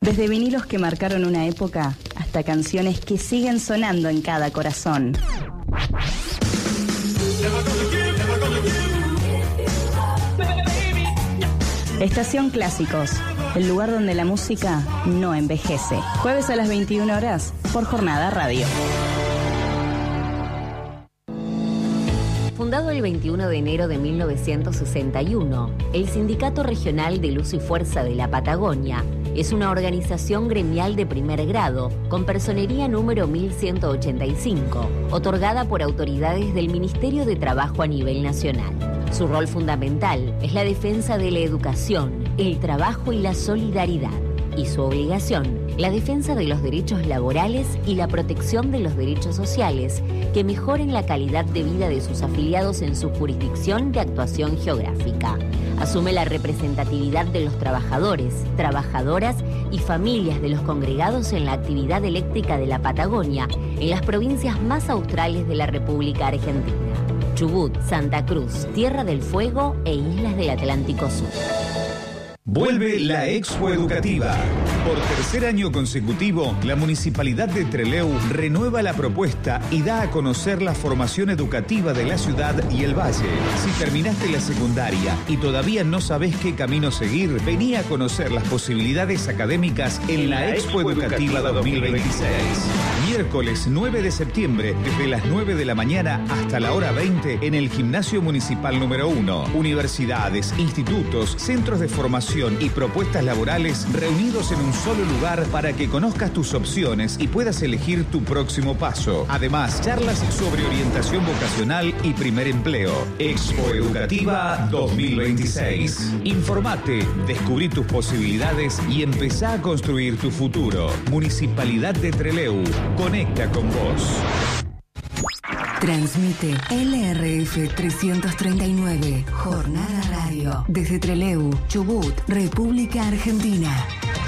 Desde vinilos que marcaron una época hasta canciones que siguen sonando en cada corazón. Estación Clásicos, el lugar donde la música no envejece. Jueves a las 21 horas por Jornada Radio. Fundado el 21 de enero de 1961, el Sindicato Regional de Luz y Fuerza de la Patagonia es una organización gremial de primer grado con personería número 1185, otorgada por autoridades del Ministerio de Trabajo a nivel nacional. Su rol fundamental es la defensa de la educación, el trabajo y la solidaridad. Y su obligación, la defensa de los derechos laborales y la protección de los derechos sociales que mejoren la calidad de vida de sus afiliados en su jurisdicción de actuación geográfica. Asume la representatividad de los trabajadores, trabajadoras y familias de los congregados en la actividad eléctrica de la Patagonia, en las provincias más australes de la República Argentina: Chubut, Santa Cruz, Tierra del Fuego e Islas del Atlántico Sur. Vuelve la Expo Educativa. Por tercer año consecutivo, la Municipalidad de Trelew renueva la propuesta y da a conocer la formación educativa de la ciudad y el valle. Si terminaste la secundaria y todavía no sabés qué camino seguir, vení a conocer las posibilidades académicas en la Expo Educativa 2026. Miércoles 9 de septiembre, desde las 9 de la mañana hasta la hora 20, en el Gimnasio Municipal número 1. Universidades, institutos, centros de formación y propuestas laborales reunidos en un solo lugar para que conozcas tus opciones y puedas elegir tu próximo paso. Además, charlas sobre orientación vocacional y primer empleo. Expo Educativa 2026. Informate, descubrí tus posibilidades y empezá a construir tu futuro. Municipalidad de Trelew. Conecta con vos. Transmite LRF 339, Jornada Radio, desde Trelew, Chubut, República Argentina.